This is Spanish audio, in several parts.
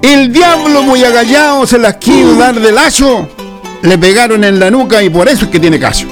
El diablo muy agallado se las quiso dar de lazo, le pegaron en la nuca y por eso es que tiene caso.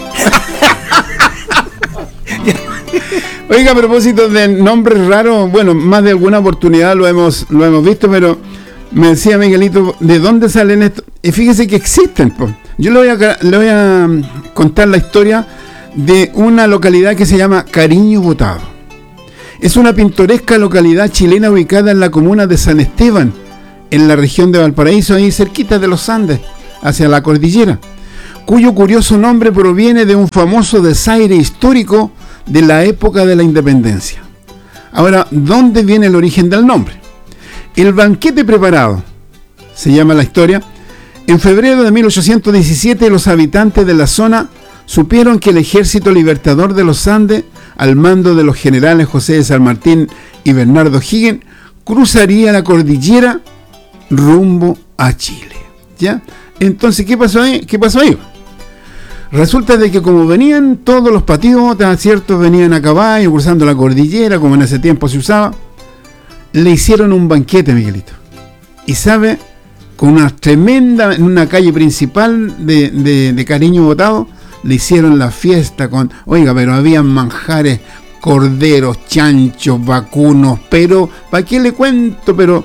Oiga, a propósito de nombres raros, bueno, más de alguna oportunidad lo hemos visto, pero me decía Miguelito, ¿de dónde salen estos? Y fíjese que existen, pues. Yo le voy a contar la historia de una localidad que se llama Cariño Botado. Es una pintoresca localidad chilena ubicada en la comuna de San Esteban, en la región de Valparaíso, ahí cerquita de los Andes, hacia la cordillera, cuyo curioso nombre proviene de un famoso desaire histórico de la época de la independencia. Ahora, ¿dónde viene el origen del nombre? El banquete preparado, se llama la historia. En febrero de 1817, los habitantes de la zona supieron que el Ejército Libertador de los Andes, al mando de los generales José de San Martín y Bernardo O'Higgins, cruzaría la cordillera rumbo a Chile. ¿Ya? Entonces, ¿qué pasó ahí? Resulta de que como venían todos los patriotas, ¿cierto? Venían a caballo, cruzando la cordillera, como en ese tiempo se usaba, le hicieron un banquete, Miguelito. Y sabe, con una tremenda, en una calle principal de Cariño Botado, le hicieron la fiesta con, oiga, pero habían manjares, corderos, chanchos, vacunos, pero, ¿para qué le cuento? Pero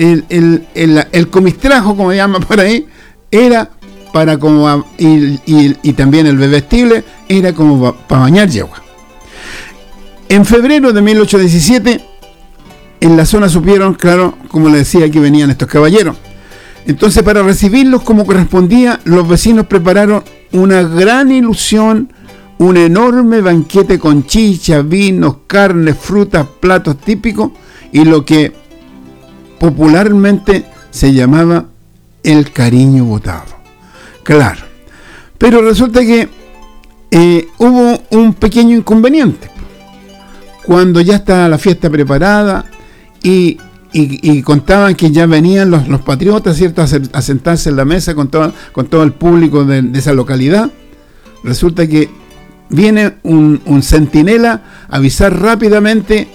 el comistrajo, como llama por ahí, era para como, y también el bebestible era como para bañar yegua. En febrero de 1817, en la zona supieron, claro, como le decía, que venían estos caballeros. Entonces, para recibirlos como correspondía, los vecinos prepararon una gran ilusión, un enorme banquete con chicha, vinos, carnes, frutas, platos típicos y lo que popularmente se llamaba el Cariño Botado. Claro, pero resulta que hubo un pequeño inconveniente. Cuando ya estaba la fiesta preparada y contaban que ya venían los patriotas, ¿cierto?, a sentarse en la mesa con todo el público de esa localidad, resulta que viene un centinela a avisar rápidamente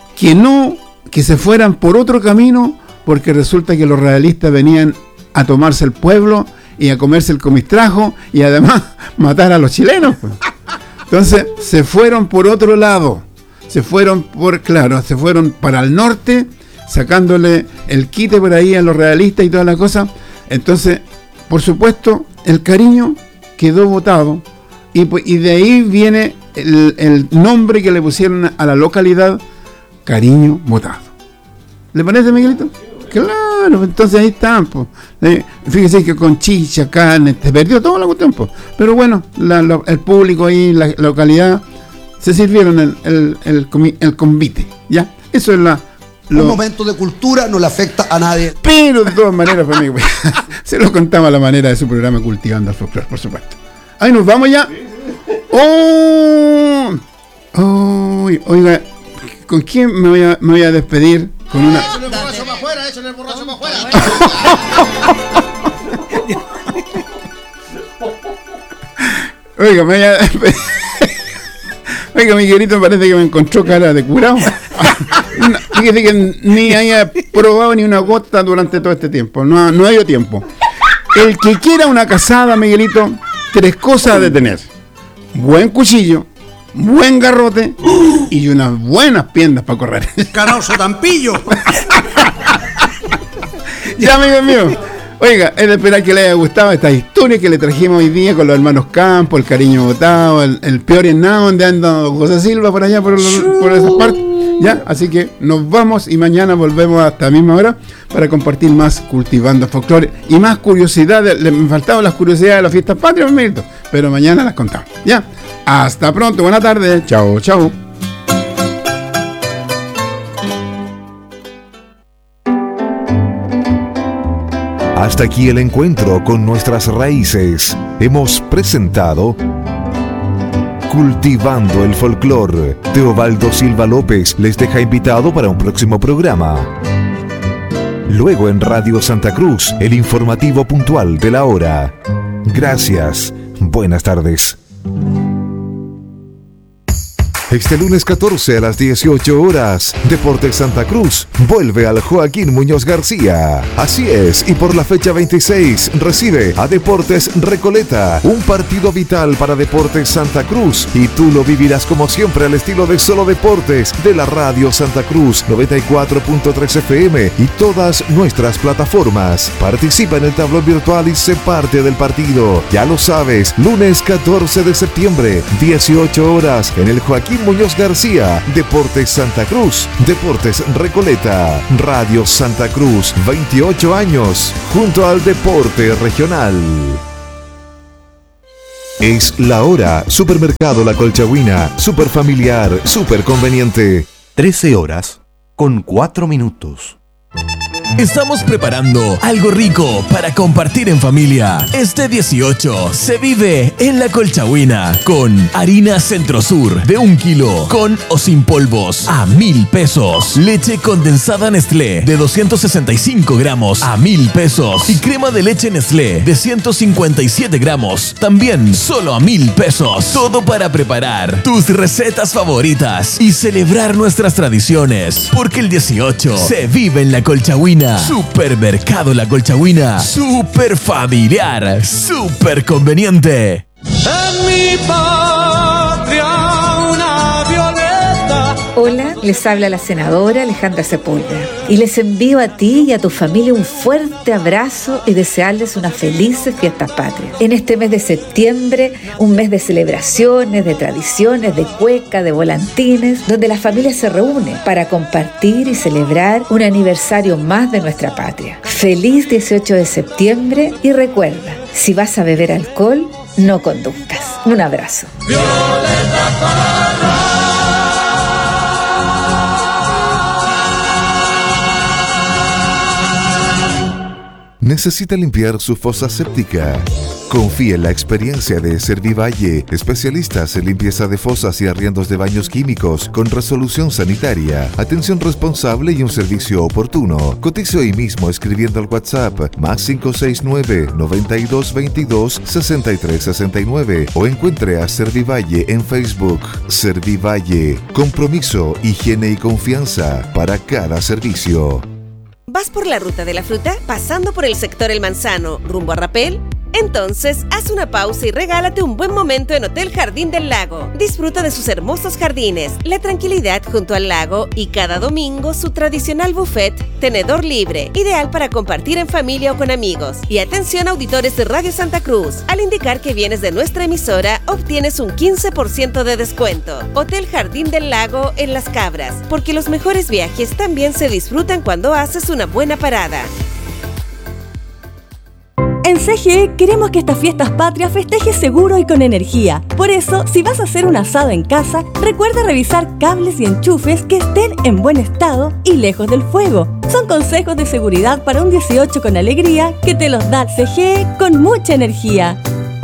que se fueran por otro camino, porque resulta que los realistas venían a tomarse el pueblo y a comerse el comistrajo y además matar a los chilenos. Entonces se fueron por otro lado, se fueron para el norte, sacándole el quite por ahí a los realistas y toda la cosa. Entonces, por supuesto, el Cariño quedó botado y de ahí viene el nombre que le pusieron a la localidad, Cariño Botado. ¿Le parece, Miguelito? Claro, entonces ahí están, pues. Fíjese que con chicha, carne, se perdió toda la cuestión, pues. Pero bueno, el público ahí, la localidad, se sirvieron el convite, ¿ya? Eso es un momento de cultura, no le afecta a nadie. Pero de todas maneras, pues, amigo, se lo contaba a la manera de su programa Cultivando el Folclore, por supuesto. Ahí nos vamos ya. Oiga, ¿con quién me voy a despedir? Con una... Échale el borracho para afuera, échale el borracho para afuera. Oiga, me voy a despedir. Oiga, Miguelito parece que me encontró cara de curado. Fíjese que ni haya probado ni una gota durante todo este tiempo. No ha habido tiempo. El que quiera una casada, Miguelito, 3 cosas ha de tener: buen cuchillo, buen garrote y unas buenas piernas para correr. Canoso Tampillo. Ya, amigos míos, oiga, es de esperar que les haya gustado esta historia que le trajimos hoy día con los hermanos Campos, el Cariño Botado, el peor en nada, donde anda José Silva por allá, por esas partes. Ya, así que nos vamos y mañana volvemos hasta la misma hora para compartir más Cultivando Folclore y más curiosidades. Me faltaban las curiosidades de las fiestas patrias, Miguelito, pero mañana las contamos. Ya, hasta pronto, buena tarde, chao, chao. Hasta aquí el encuentro con nuestras raíces. Hemos presentado Cultivando el Folclore. Teobaldo Silva López les deja invitado para un próximo programa. Luego en Radio Santa Cruz, el informativo puntual de la hora. Gracias. Buenas tardes. Este lunes 14 a las 18 horas, Deportes Santa Cruz vuelve al Joaquín Muñoz García. Así es, y por la fecha 26 recibe a Deportes Recoleta, un partido vital para Deportes Santa Cruz, y tú lo vivirás como siempre al estilo de Solo Deportes de la Radio Santa Cruz 94.3 FM y todas nuestras plataformas. Participa en el tablón virtual y sé parte del partido. Ya lo sabes, lunes 14 de septiembre, 18 horas, en el Joaquín Muñoz García, Deportes Santa Cruz, Deportes Recoleta, Radio Santa Cruz, 28 años, junto al deporte regional. Es la hora. Supermercado La Colchagüina, super familiar, super conveniente. 13:04. Estamos preparando algo rico para compartir en familia. Este 18 se vive en La Colchagüina con harina Centro Sur de 1 kilo con o sin polvos a 1,000 pesos. Leche condensada Nestlé de 265 gramos a 1,000 pesos. Y crema de leche Nestlé de 157 gramos también solo a 1,000 pesos. Todo para preparar tus recetas favoritas y celebrar nuestras tradiciones. Porque el 18 se vive en La Colchagüina. Supermercado La Colchagüina. Super familiar. Super conveniente. En mi patria una violeta. Hola, les habla la senadora Alejandra Sepúlveda y les envío a ti y a tu familia un fuerte abrazo y desearles unas felices fiestas patrias. En este mes de septiembre, un mes de celebraciones, de tradiciones, de cueca, de volantines, donde la familia se reúne para compartir y celebrar un aniversario más de nuestra patria. Feliz 18 de septiembre y recuerda, si vas a beber alcohol, no conduzcas. Un abrazo. ¿Necesita limpiar su fosa séptica? Confía en la experiencia de Servivalle, especialistas en limpieza de fosas y arriendos de baños químicos con resolución sanitaria, atención responsable y un servicio oportuno. Cotice hoy mismo escribiendo al WhatsApp +569 9222 6369 o encuentre a Servivalle en Facebook. Servivalle, compromiso, higiene y confianza para cada servicio. ¿Vas por la ruta de la fruta? ¿Pasando por el sector El Manzano, rumbo a Rapel? Entonces, haz una pausa y regálate un buen momento en Hotel Jardín del Lago. Disfruta de sus hermosos jardines, la tranquilidad junto al lago y cada domingo su tradicional buffet, tenedor libre, ideal para compartir en familia o con amigos. Y atención auditores de Radio Santa Cruz, al indicar que vienes de nuestra emisora, obtienes un 15% de descuento. Hotel Jardín del Lago en Las Cabras, porque los mejores viajes también se disfrutan cuando haces una buena parada. En CGE queremos que estas fiestas patrias festejes seguro y con energía. Por eso, si vas a hacer un asado en casa, recuerda revisar cables y enchufes que estén en buen estado y lejos del fuego. Son consejos de seguridad para un 18 con alegría que te los da CGE con mucha energía.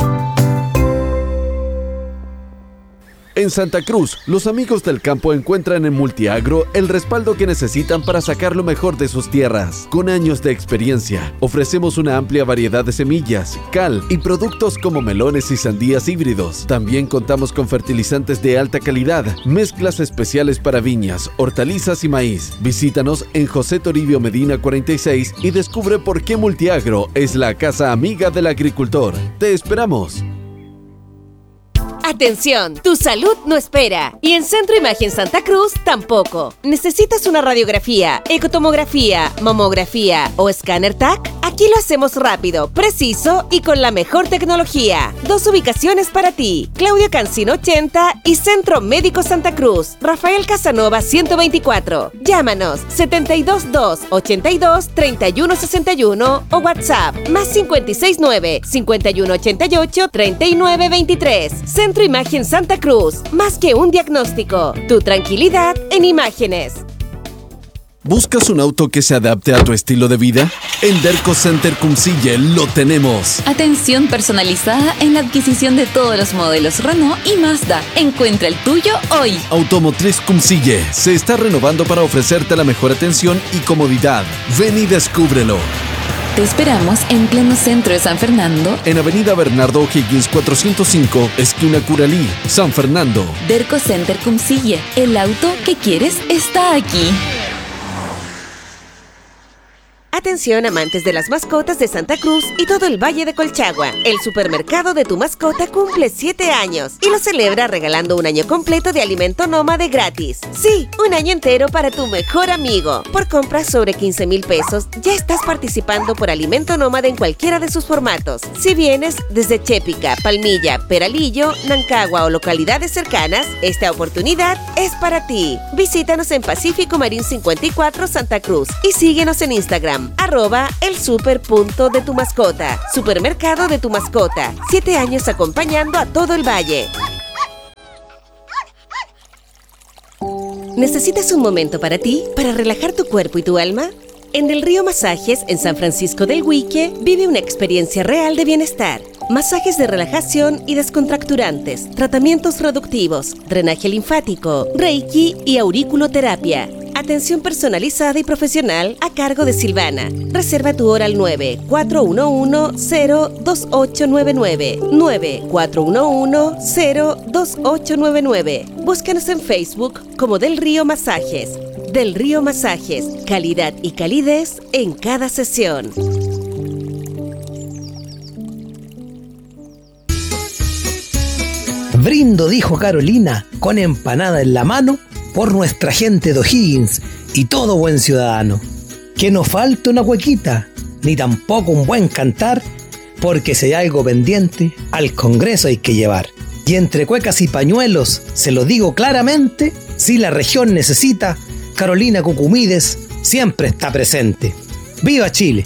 En Santa Cruz, los amigos del campo encuentran en Multiagro el respaldo que necesitan para sacar lo mejor de sus tierras. Con años de experiencia, ofrecemos una amplia variedad de semillas, cal y productos como melones y sandías híbridos. También contamos con fertilizantes de alta calidad, mezclas especiales para viñas, hortalizas y maíz. Visítanos en José Toribio Medina 46 y descubre por qué Multiagro es la casa amiga del agricultor. ¡Te esperamos! Atención, tu salud no espera. Y en Centro Imagen Santa Cruz tampoco. ¿Necesitas una radiografía, ecotomografía, mamografía o escáner TAC? Aquí lo hacemos rápido, preciso y con la mejor tecnología. 2 ubicaciones para ti. Claudio Cancino 80 y Centro Médico Santa Cruz. Rafael Casanova 124. Llámanos 722 82 31 61 o WhatsApp +569 51 88 39 23. Centro Imagen Santa Cruz, más que un diagnóstico, tu tranquilidad en imágenes. ¿Buscas un auto que se adapte a tu estilo de vida? En Derco Center Cumcille lo tenemos. Atención personalizada en la adquisición de todos los modelos Renault y Mazda. Encuentra el tuyo hoy. Automotriz Cumcille se está renovando para ofrecerte la mejor atención y comodidad. Ven y descúbrelo. Te esperamos en pleno centro de San Fernando, En Avenida Bernardo O'Higgins 405, esquina Curalí, San Fernando. Derco Center Cumcille. El auto que quieres está aquí. Atención amantes de las mascotas de Santa Cruz y todo el Valle de Colchagua. El supermercado de tu mascota cumple 7 años y lo celebra regalando un año completo de alimento nómade gratis. Sí, un año entero para tu mejor amigo. Por compras sobre 15,000 pesos ya estás participando por alimento nómade en cualquiera de sus formatos. Si vienes desde Chépica, Palmilla, Peralillo, Nancagua o localidades cercanas, esta oportunidad es para ti. Visítanos en Pacífico Marín 54 Santa Cruz y síguenos en Instagram @elsuper.de de tu mascota. Supermercado de tu mascota. 7 años acompañando a todo el valle. ¿Necesitas un momento para ti? ¿Para relajar tu cuerpo y tu alma? En Del Río Masajes, en San Francisco del Huique, vive una experiencia real de bienestar. Masajes de relajación y descontracturantes, tratamientos reductivos, drenaje linfático, reiki y auriculoterapia. Atención personalizada y profesional a cargo de Silvana. Reserva tu hora al 9-411-02899. 9-411-02899. Búscanos en Facebook como Del Río Masajes. Del Río Masajes, calidad y calidez en cada sesión. Brindo, dijo Carolina, con empanada en la mano, por nuestra gente de O'Higgins y todo buen ciudadano. Que no falte una cuequita, ni tampoco un buen cantar, porque si hay algo pendiente, al Congreso hay que llevar. Y entre cuecas y pañuelos, se lo digo claramente, si la región necesita, Carolina Cucumides siempre está presente. ¡Viva Chile!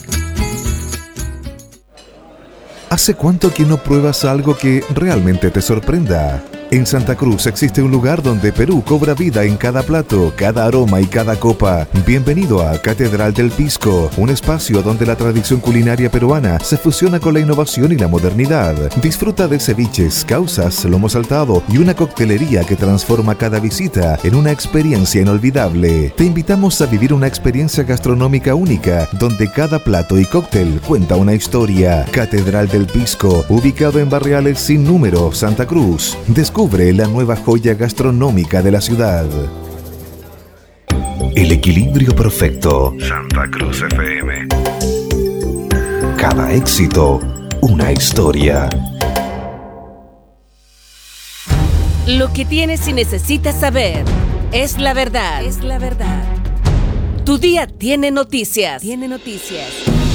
¿Hace cuánto que no pruebas algo que realmente te sorprenda? En Santa Cruz existe un lugar donde Perú cobra vida en cada plato, cada aroma y cada copa. Bienvenido a Catedral del Pisco, un espacio donde la tradición culinaria peruana se fusiona con la innovación y la modernidad. Disfruta de ceviches, causas, lomo saltado y una coctelería que transforma cada visita en una experiencia inolvidable. Te invitamos a vivir una experiencia gastronómica única, donde cada plato y cóctel cuenta una historia. Catedral del Pisco, ubicado en Barriales Sin Número, Santa Cruz. Descubre la nueva joya gastronómica de la ciudad. El equilibrio perfecto. Santa Cruz FM. Cada éxito, una historia. Lo que tienes y necesitas saber es la verdad. Es la verdad. Tu día tiene noticias. Tiene noticias.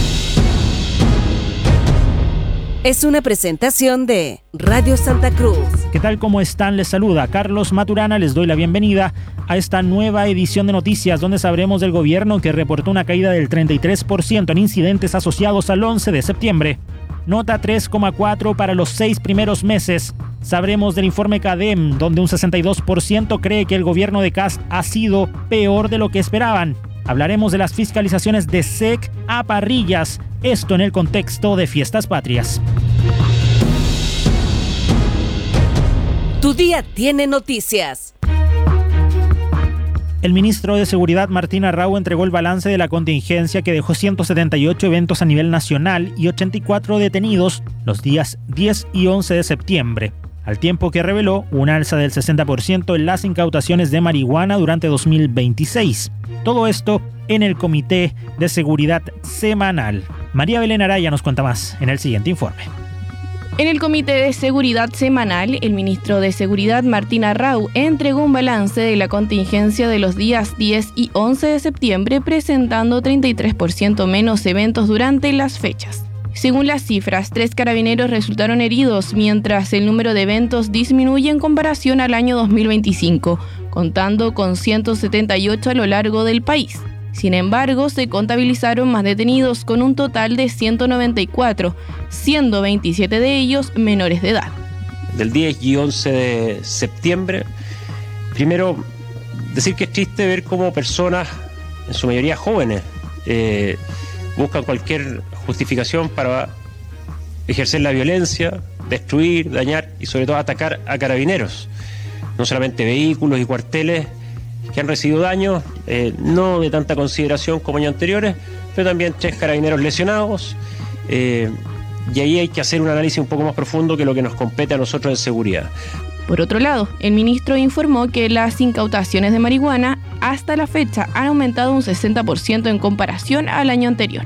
Es una presentación de Radio Santa Cruz. ¿Qué tal? ¿Cómo están? Les saluda Carlos Maturana. Les doy la bienvenida a esta nueva edición de noticias donde sabremos del gobierno que reportó una caída del 33% en incidentes asociados al 11 de septiembre. Nota 3,4 para los 6 primeros meses. Sabremos del informe CADEM, donde un 62% cree que el gobierno de Kast ha sido peor de lo que esperaban. Hablaremos de las fiscalizaciones de SEC a parrillas, esto en el contexto de Fiestas Patrias. Tu día tiene noticias. El ministro de Seguridad Martín Arrau entregó el balance de la contingencia que dejó 178 eventos a nivel nacional y 84 detenidos los días 10 y 11 de septiembre, al tiempo que reveló un alza del 60% en las incautaciones de marihuana durante 2026. Todo esto en el Comité de Seguridad Semanal. María Belén Araya nos cuenta más en el siguiente informe. En el Comité de Seguridad Semanal, el ministro de Seguridad Martín Arrau entregó un balance de la contingencia de los días 10 y 11 de septiembre, presentando 33% menos eventos durante las fechas. Según las cifras, 3 carabineros resultaron heridos, mientras el número de eventos disminuye en comparación al año 2025, contando con 178 a lo largo del país. Sin embargo, se contabilizaron más detenidos con un total de 194, siendo 27 de ellos menores de edad. Del 10 y 11 de septiembre, primero decir que es triste ver cómo personas, en su mayoría jóvenes, buscan cualquier justificación para ejercer la violencia, destruir, dañar y sobre todo atacar a carabineros. No solamente vehículos y cuarteles que han recibido daños, no de tanta consideración como años anteriores, pero también 3 carabineros lesionados. Y ahí hay que hacer un análisis un poco más profundo que lo que nos compete a nosotros en seguridad. Por otro lado, el ministro informó que las incautaciones de marihuana hasta la fecha han aumentado un 60% en comparación al año anterior.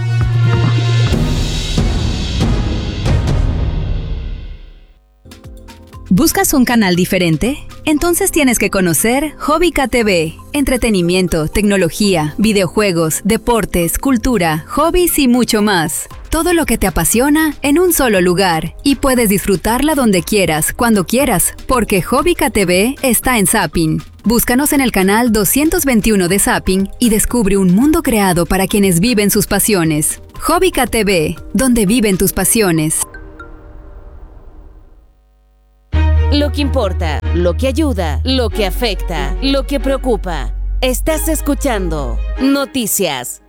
¿Buscas un canal diferente? Entonces tienes que conocer Hobbica TV. Entretenimiento, tecnología, videojuegos, deportes, cultura, hobbies y mucho más. Todo lo que te apasiona en un solo lugar. Y puedes disfrutarla donde quieras, cuando quieras, porque Hobbica TV está en Zapping. Búscanos en el canal 221 de Zapping y descubre un mundo creado para quienes viven sus pasiones. Hobbica TV, donde viven tus pasiones. Lo que importa, lo que ayuda, lo que afecta, lo que preocupa. Estás escuchando Noticias.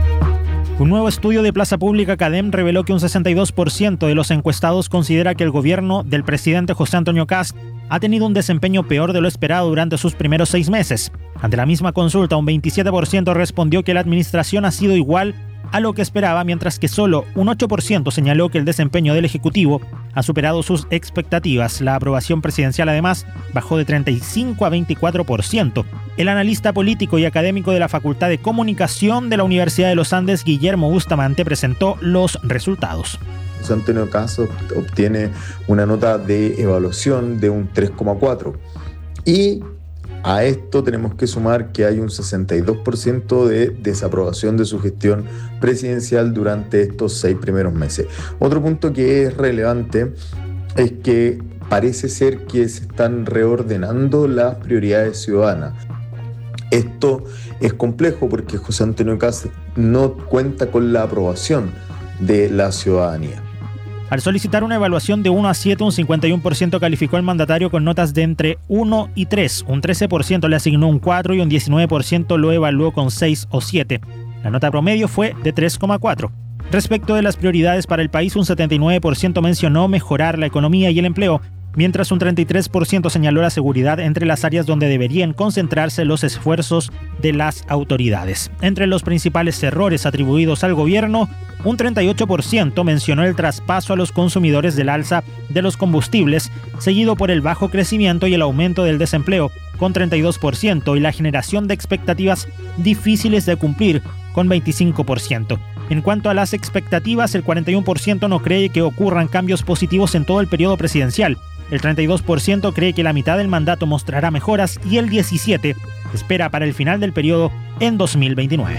Un nuevo estudio de Plaza Pública Cadem reveló que un 62% de los encuestados considera que el gobierno del presidente José Antonio Kast ha tenido un desempeño peor de lo esperado durante sus primeros 6 meses. Ante la misma consulta, un 27% respondió que la administración ha sido igual a lo que esperaba, mientras que solo un 8% señaló que el desempeño del Ejecutivo ha superado sus expectativas. La aprobación presidencial, además, bajó de 35 a 24%. El analista político y académico de la Facultad de Comunicación de la Universidad de los Andes, Guillermo Bustamante, presentó los resultados. José Antonio Kast obtiene una nota de evaluación de un 3,4 y a esto tenemos que sumar que hay un 62% de desaprobación de su gestión presidencial durante estos 6 primeros meses. Otro punto que es relevante es que parece ser que se están reordenando las prioridades ciudadanas. Esto es complejo porque José Antonio Kast no cuenta con la aprobación de la ciudadanía. Al solicitar una evaluación de 1 a 7, un 51% calificó al mandatario con notas de entre 1 y 3, un 13% le asignó un 4 y un 19% lo evaluó con 6 o 7. La nota promedio fue de 3,4. Respecto de las prioridades para el país, un 79% mencionó mejorar la economía y el empleo, mientras un 33% señaló la seguridad entre las áreas donde deberían concentrarse los esfuerzos de las autoridades. Entre los principales errores atribuidos al gobierno, un 38% mencionó el traspaso a los consumidores del alza de los combustibles, seguido por el bajo crecimiento y el aumento del desempleo, con 32%, y la generación de expectativas difíciles de cumplir, con 25%. En cuanto a las expectativas, el 41% no cree que ocurran cambios positivos en todo el periodo presidencial. El 32% cree que la mitad del mandato mostrará mejoras y el 17% espera para el final del periodo en 2029.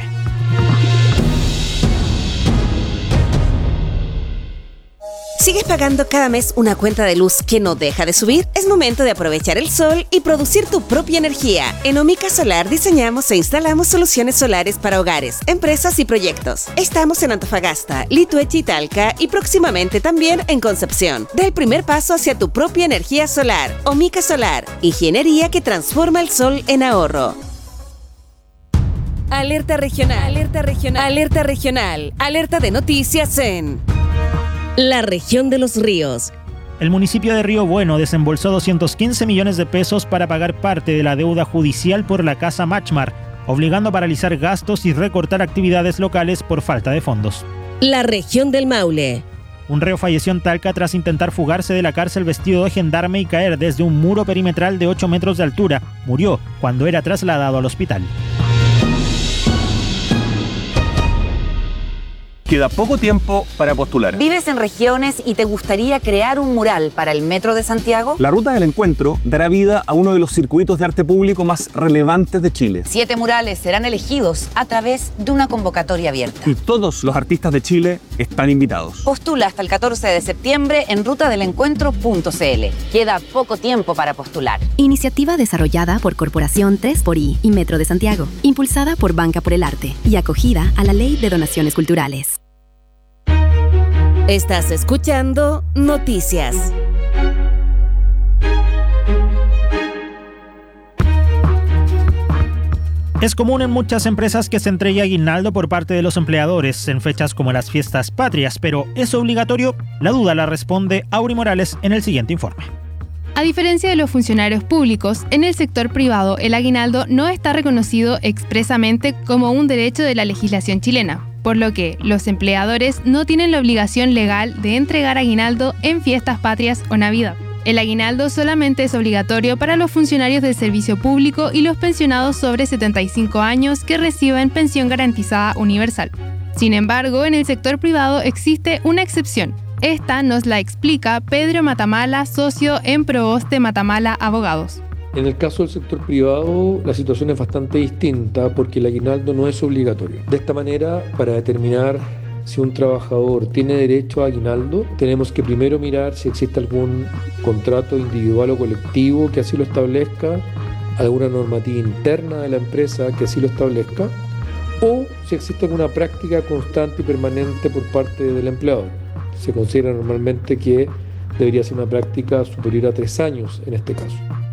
¿Sigues pagando cada mes una cuenta de luz que no deja de subir? Es momento de aprovechar el sol y producir tu propia energía. En Omica Solar diseñamos e instalamos soluciones solares para hogares, empresas y proyectos. Estamos en Antofagasta, Lituechi y Talca y próximamente también en Concepción. Da el primer paso hacia tu propia energía solar. Omica Solar, ingeniería que transforma el sol en ahorro. Alerta regional, alerta regional, alerta regional, alerta de noticias en la región de los ríos. El municipio de Río Bueno desembolsó 215 millones de pesos para pagar parte de la deuda judicial por la casa Machmar, obligando a paralizar gastos y recortar actividades locales por falta de fondos. La región del Maule. Un reo falleció en Talca tras intentar fugarse de la cárcel vestido de gendarme y caer desde un muro perimetral de 8 metros de altura. Murió cuando era trasladado al hospital. Queda poco tiempo para postular. ¿Vives en regiones y te gustaría crear un mural para el Metro de Santiago? La Ruta del Encuentro dará vida a uno de los circuitos de arte público más relevantes de Chile. 7 murales serán elegidos a través de una convocatoria abierta. Y todos los artistas de Chile están invitados. Postula hasta el 14 de septiembre en rutadelencuentro.cl. Queda poco tiempo para postular. Iniciativa desarrollada por Corporación 3xI y Metro de Santiago, impulsada por Banca por el Arte y acogida a la Ley de Donaciones Culturales. Estás escuchando Noticias. Es común en muchas empresas que se entregue aguinaldo por parte de los empleadores en fechas como las fiestas patrias, pero ¿es obligatorio? La duda la responde Auri Morales en el siguiente informe. A diferencia de los funcionarios públicos, en el sector privado el aguinaldo no está reconocido expresamente como un derecho de la legislación chilena, por lo que los empleadores no tienen la obligación legal de entregar aguinaldo en fiestas patrias o Navidad. El aguinaldo solamente es obligatorio para los funcionarios del servicio público y los pensionados sobre 75 años que reciben pensión garantizada universal. Sin embargo, en el sector privado existe una excepción. Esta nos la explica Pedro Matamala, socio en Proboste Matamala Abogados. En el caso del sector privado, la situación es bastante distinta porque el aguinaldo no es obligatorio. De esta manera, para determinar si un trabajador tiene derecho a aguinaldo, tenemos que primero mirar si existe algún contrato individual o colectivo que así lo establezca, alguna normativa interna de la empresa que así lo establezca, o si existe alguna práctica constante y permanente por parte del empleador. Se considera normalmente que debería ser una práctica superior a 3 años en este caso.